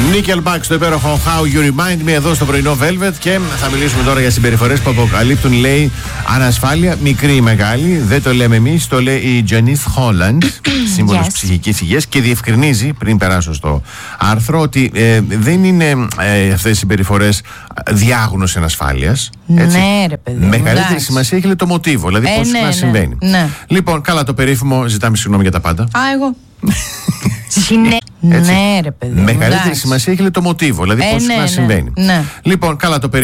Nickelback στο υπέροχο How You Remind Me εδώ στο πρωινό Velvet. Και θα μιλήσουμε τώρα για συμπεριφορές που αποκαλύπτουν, λέει, ανασφάλεια, μικρή ή μεγάλη. Δεν το λέμε εμείς, το λέει η Janice Holland, σύμβολος ψυχικής υγείας, και διευκρινίζει, πριν περάσω στο άρθρο, ότι δεν είναι αυτές οι συμπεριφορές διάγνωση ανασφάλειας. Ναι, ρε παιδί. Μεγαλύτερη σημασία έχει το μοτίβο, δηλαδή πώς συχνά συμβαίνει. Ναι. Λοιπόν, καλά, το περίφημο ζητάμε συγγνώμη για τα πάντα. Εγώ. Ναι, ρε παιδί. Μεγαλύτερη σημασία έχει το μοτίβο, δηλαδή πώς συχνά συμβαίνει. Λοιπόν, καλά, το